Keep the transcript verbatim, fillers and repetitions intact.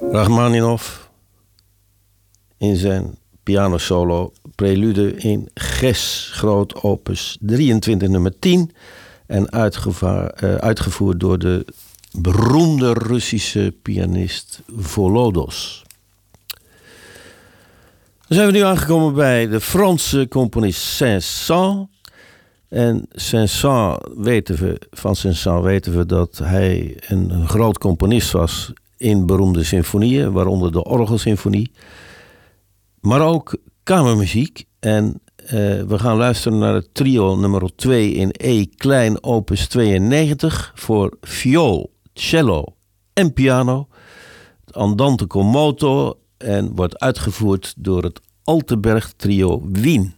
Rachmaninov in zijn pianosolo prelude in Ges, groot opus drieëntwintig nummer tien en uitgeva- uh, uitgevoerd door de beroemde Russische pianist Volodos. Dan zijn we nu aangekomen bij de Franse componist Saint-Saëns. En Saint-Saëns weten we, van Saint-Saëns weten we dat hij een, een groot componist was in beroemde symfonieën, waaronder de orgelsymfonie, maar ook kamermuziek. En uh, we gaan luisteren naar het trio nummer twee in E klein opus tweeënnegentig voor viool, cello en piano, het Andante con moto, en wordt uitgevoerd door het Altenberg trio Wien.